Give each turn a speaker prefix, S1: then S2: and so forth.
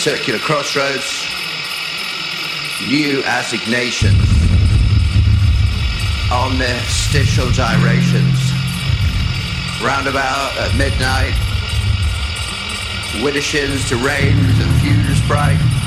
S1: circular crossroads, new assignations, omnistitial gyrations, roundabout at midnight, widdershins to rain, the fuse bright.